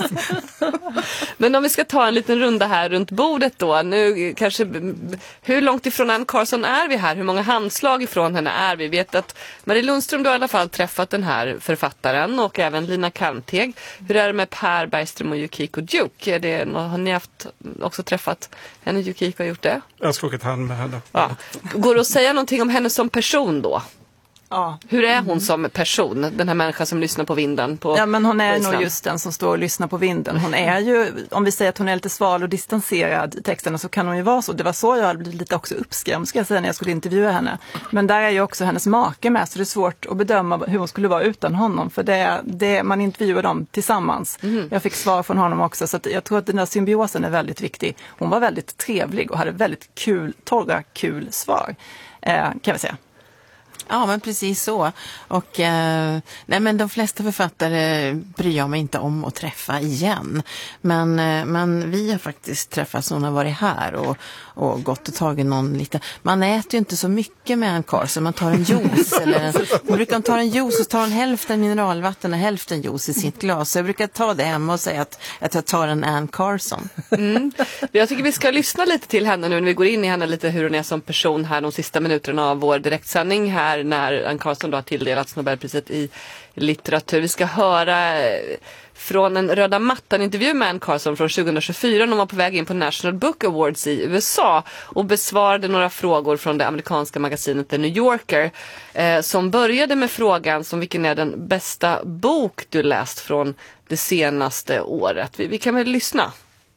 Men om vi ska ta en liten runda här runt bordet då, nu kanske, hur långt ifrån Anne Carson är vi här? Hur många handslag ifrån henne är vi? Vi vet att Marie Lundström då i alla fall träffat den här författaren och även Lina Kalmteg. Hur är det med Per Bergström och Yukiko Duke? Är det, har ni haft också träffat henne? Yukiko har gjort det? Jag ska åka hand med henne. Ja. Går det att säga någonting om henne som person då? Ja. Hur är hon som person, den här människan som lyssnar på vinden? På, ja, men hon är nog just den som står och lyssnar på vinden. Hon är ju, om vi säger att hon är lite sval och distanserad i texterna, så kan hon ju vara så. Det var så jag blev lite också uppskrämd, ska jag säga, när jag skulle intervjua henne. Men där är ju också hennes make med, så det är svårt att bedöma hur hon skulle vara utan honom. För det, det, man intervjuar dem tillsammans. Mm. Jag fick svar från honom också, så att jag tror att den där symbiosen är väldigt viktig. Hon var väldigt trevlig och hade väldigt kul, torra, kul svar, eh, kan vi säga. Ja, men precis så. Och eh, nej, men de flesta författare bryr jag mig inte om att träffa igen. Men, eh, men vi har faktiskt träffats när hon har varit här och, och gått och tagit någon lite. Man äter ju inte så mycket med en Carson. Man tar en juice. eller en, man brukar ta en juice och ta en hälften mineralvatten och hälften juice i sitt glas. Så jag brukar ta det hemma och säga att, att jag tar en Anne Carson. Mm. Jag tycker vi ska lyssna lite till henne nu när vi går in i henne lite hur hon är som person här de sista minuterna av vår direktsändning här när Anne Carson då har tilldelats Nobelpriset i litteratur. Vi ska höra från en röda mattan-intervju med Anne Carson från tjugohundratjugofyra när hon var på väg in på National Book Awards i U S A och besvarade några frågor från det amerikanska magasinet The New Yorker eh, som började med frågan som vilken är den bästa bok du läst från det senaste året. Vi, vi kan väl lyssna.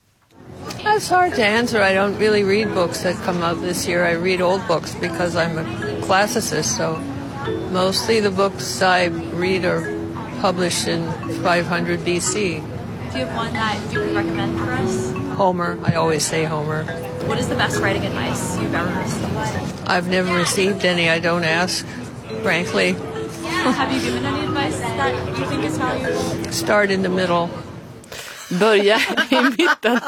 That's hard to answer. I don't really read books that come out this year. I read old books because I'm a classicist, so mostly the books I read are published in five hundred B C. Do you have one that you would recommend for us? Homer. I always say Homer. What is the best writing advice you've ever received? I've never received any. I don't ask, frankly. Have you given any advice that you think is valuable? Start in the middle. Börja i mitten.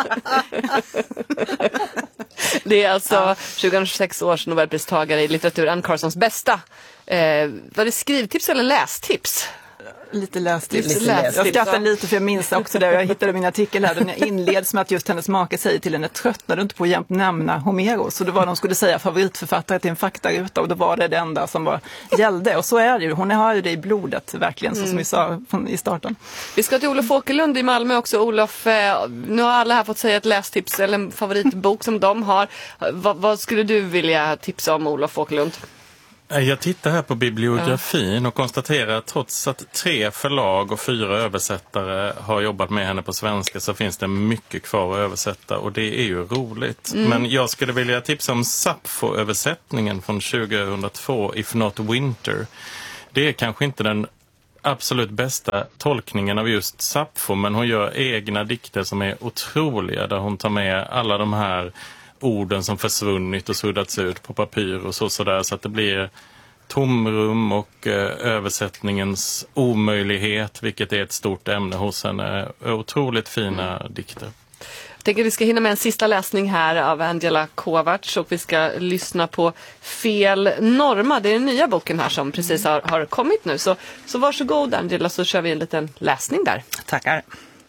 Det är alltså ja. tjugohundrasex års Nobelpristagare i litteratur, Anne Carsons bästa. Eh, var det skrivtips eller lästips? Lite lästips. Lite lästips. Jag skrattar lite för jag minns också det. Jag hittade min artikel här. Den inleds med att just hennes make säger till henne: tröttnar du inte på att jämt nämna Homeros? Så det var de skulle säga favoritförfattare till en faktaruta och då var det det enda som var gällde. Och så är det ju. Hon har ju det i blodet verkligen, så som vi sa i starten. Vi ska till Olof Åkerlund i Malmö också. Olof, nu har alla här fått säga ett lästips eller en favoritbok som de har. Vad, vad skulle du vilja tipsa om, Olof Åkerlund? Jag tittar här på bibliografin och konstaterar att trots att tre förlag och fyra översättare har jobbat med henne på svenska så finns det mycket kvar att översätta och det är ju roligt. Mm. Men jag skulle vilja tipsa om Sappho-översättningen från tjugohundratvå, If Not Winter. Det är kanske inte den absolut bästa tolkningen av just Sappho, men hon gör egna dikter som är otroliga där hon tar med alla de här orden som försvunnit och suddats ut på papyr och så, så där, så att det blir tomrum och eh, översättningens omöjlighet, vilket är ett stort ämne hos henne. Otroligt fina mm. dikter. Jag tänker att vi ska hinna med en sista läsning här av Angela Kovacs och vi ska lyssna på Fel Norma. Det är den nya boken här som precis har, har kommit nu. Så, så varsågod Angela, så kör vi en liten läsning där. Tackar.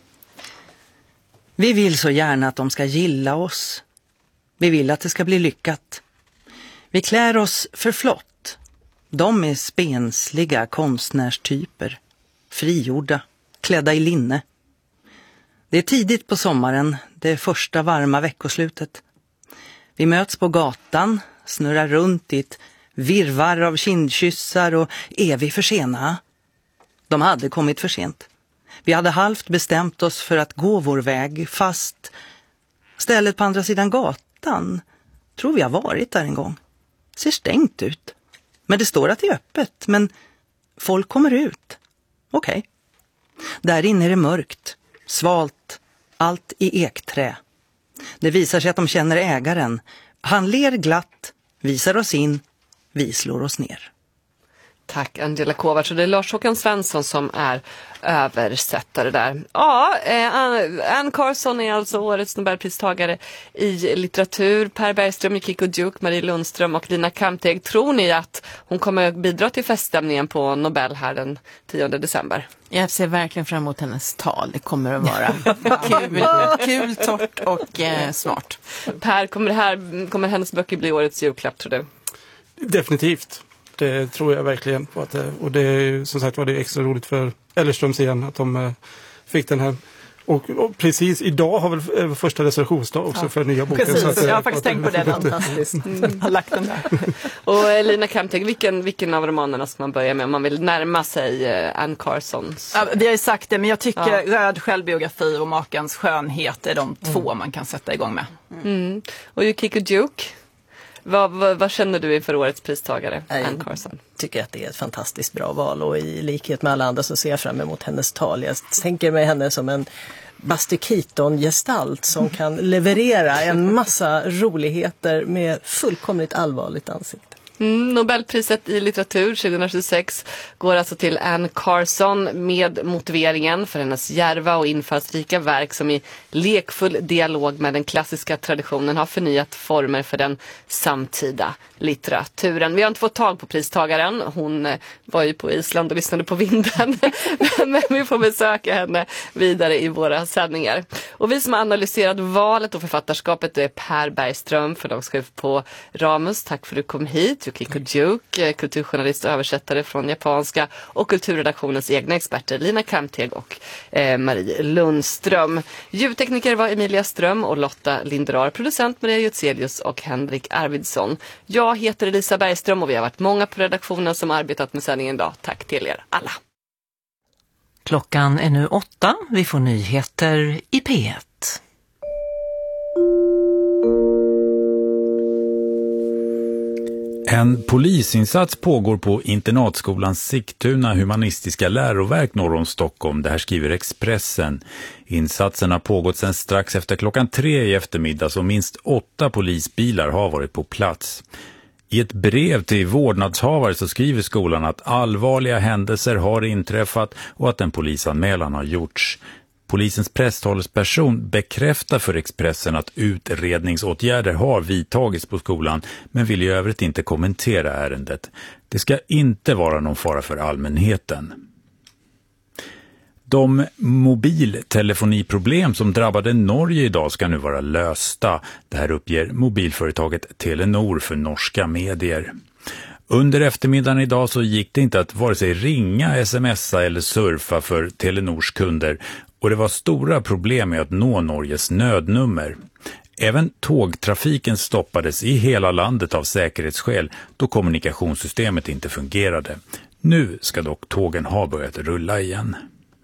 Vi vill så gärna att de ska gilla oss. Vi vill att det ska bli lyckat. Vi klär oss för flott. De är spensliga konstnärstyper. Frigjorda, klädda i linne. Det är tidigt på sommaren, det första varma veckoslutet. Vi möts på gatan, snurrar runt i ett virvar av kindkyssar och är vi för sena? De hade kommit för sent. Vi hade halvt bestämt oss för att gå vår väg, fast stället på andra sidan gatan, tror vi har varit där en gång. Ser stängt ut. Men det står att det är öppet, men folk kommer ut. Okej. Okay. Där inne är det mörkt, svalt, allt i ekträ. Det visar sig att de känner ägaren. Han ler glatt, visar oss in, vi slår oss ner. Tack Angela Kovacs, och det är Lars-Håkan Svensson som är översättare där. Ja, eh, Anne Carson är alltså årets Nobelpristagare i litteratur. Per Bergström, Kiko Duke, Marie Lundström och Lina Kamteg. Tror ni att hon kommer bidra till feststämningen på Nobel här den tionde december? Jag ser verkligen fram emot hennes tal. Det kommer att vara kul, kul, torrt och eh, smart. Per, kommer, det här, kommer hennes böcker bli årets julklapp, tror du? Definitivt. Det tror jag verkligen på. Att, och det är som sagt var det extra roligt för Ellerströms igen att de äh, fick den här. Och, och precis idag har väl äh, första reservationsdag också ja. för nya boken. Precis, så att, jag har faktiskt tänkt på det. Fantastiskt. Mm. Har lagt den där. Och Lina Kamteg, vilken, vilken av romanerna ska man börja med om man vill närma sig äh, Anne Carsons? Ja, vi har ju sagt det, men jag tycker ja. Röd självbiografi och Makens skönhet är de två mm. man kan sätta igång med. Mm. Mm. Och Kiko Duke? Vad, vad, vad känner du inför årets pristagare, Anne Carson? Jag tycker att det är ett fantastiskt bra val och i likhet med alla andra så ser jag fram emot hennes tal. Jag tänker mig henne som en Buster Keaton-gestalt som kan leverera en massa roligheter med fullkomligt allvarligt ansikte. Mm, Nobelpriset i litteratur tjugohundratjugosex går alltså till Anne Carson med motiveringen för hennes djärva och infallsrika verk som i lekfull dialog med den klassiska traditionen har förnyat former för den samtida litteraturen. Vi har inte fått tag på pristagaren. Hon var ju på Island och lyssnade på vinden. Men vi får besöka henne vidare i våra sändningar. Och vi som har analyserat valet och författarskapet är Per Bergström, förlagschef på Ramus. Tack för att du kom hit. Kiko Duke, kulturjournalist och översättare från japanska, och kulturredaktionens egna experter Lina Kamteg och eh, Marie Lundström. Ljudtekniker var Emilia Ström och Lotta Linderar, producent Maria Jutselius och Henrik Arvidsson. Jag heter Elisa Bergström och vi har varit många på redaktionen som arbetat med sändningen idag. Tack till er alla. Klockan är nu åtta. Vi får nyheter i P ett. En polisinsats pågår på internatskolan Sigtuna humanistiska läroverk norr om Stockholm. Det här skriver Expressen. Insatsen har pågått sedan strax efter klockan tre i eftermiddag, så minst åtta polisbilar har varit på plats. I ett brev till vårdnadshavare så skriver skolan att allvarliga händelser har inträffat och att en polisanmälan har gjorts. Polisens presstalesperson bekräftar för Expressen att utredningsåtgärder har vidtagits på skolan, men vill i övrigt inte kommentera ärendet. Det ska inte vara någon fara för allmänheten. De mobiltelefoniproblem som drabbade Norge idag ska nu vara lösta. Det här uppger mobilföretaget Telenor för norska medier. Under eftermiddagen idag så gick det inte att vare sig ringa, smsa eller surfa för Telenors kunder, och det var stora problem med att nå Norges nödnummer. Även tågtrafiken stoppades i hela landet av säkerhetsskäl då kommunikationssystemet inte fungerade. Nu ska dock tågen ha börjat rulla igen.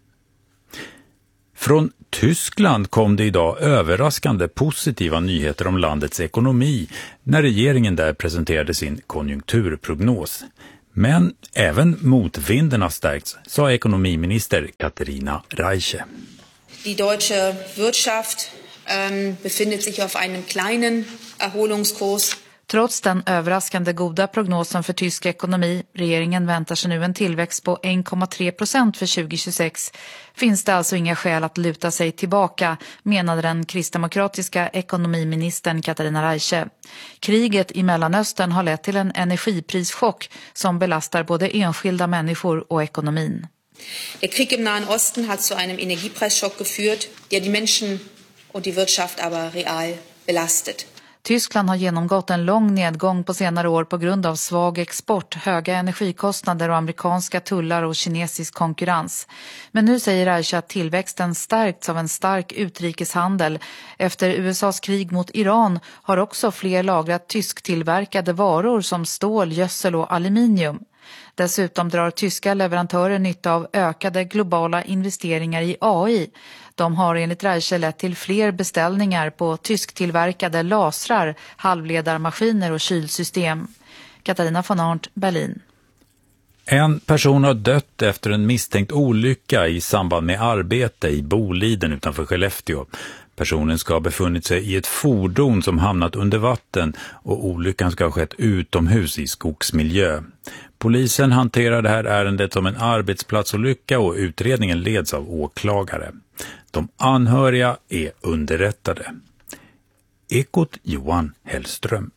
Från Tyskland kom det idag överraskande positiva nyheter om landets ekonomi när regeringen där presenterade sin konjunkturprognos. Men även motvinden har stärkts, sa ekonomiminister Katarina Reiche. Die deutsche Wirtschaft ähm, befindet sich auf einem kleinen Erholungskurs. Trots den överraskande goda prognosen för tysk ekonomi, regeringen väntar sig nu en tillväxt på en komma tre procent för tjugohundratjugosex, finns det alltså inga skäl att luta sig tillbaka, menade den kristdemokratiska ekonomiministern Katarina Reiche. Kriget i Mellanöstern har lett till en energiprischock som belastar både enskilda människor och ekonomin. Der Krieg im Nahen Osten hat zu einem Energiepreisschock geführt, der die Menschen und die Wirtschaft aber real belastet. Tyskland har genomgått en lång nedgång på senare år på grund av svag export, höga energikostnader och amerikanska tullar och kinesisk konkurrens. Men nu säger Reiche att tillväxten stärkts av en stark utrikeshandel. Efter U S A:s krig mot Iran har också fler lagrat tysktillverkade varor som stål, gödsel och aluminium. Dessutom drar tyska leverantörer nytta av ökade globala investeringar i A I. De har enligt Reiche lett till fler beställningar på tysktillverkade lasrar, halvledarmaskiner och kylsystem. Katarina von Arndt, Berlin. En person har dött efter en misstänkt olycka i samband med arbete i Boliden utanför Skellefteå. Personen ska ha befunnit sig i ett fordon som hamnat under vatten och olyckan ska ha skett utomhus i skogsmiljö. Polisen hanterar det här ärendet som en arbetsplatsolycka och utredningen leds av åklagare. De anhöriga är underrättade. Ekot Johan Hellström.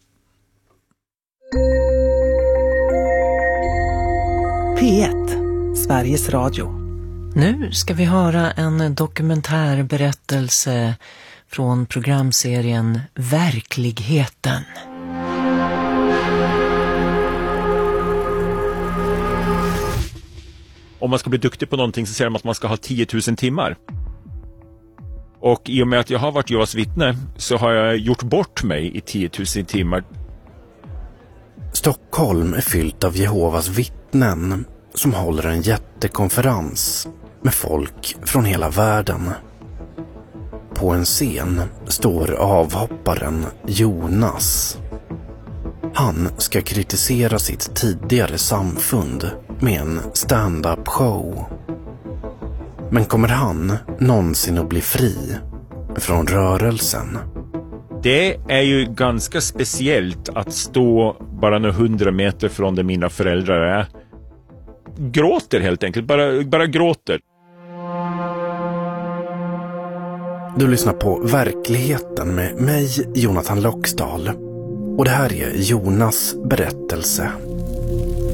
P ett, Sveriges Radio. Nu ska vi höra en dokumentärberättelse från programserien Verkligheten. Om man ska bli duktig på någonting så säger de att man ska ha tio tusen timmar. Och i och med att jag har varit Jehovas vittne så har jag gjort bort mig i tio tusen timmar. Stockholm är fyllt av Jehovas vittnen som håller en jättekonferens med folk från hela världen. På en scen står avhopparen Jonas. Han ska kritisera sitt tidigare samfund med en stand-up show. Men kommer han någonsin att bli fri från rörelsen? Det är ju ganska speciellt att stå bara några hundra meter från där mina föräldrar är. Gråter helt enkelt, bara, bara gråter. Du lyssnar på Verkligheten med mig, Jonathan Loxdal. Och det här är Jonas berättelse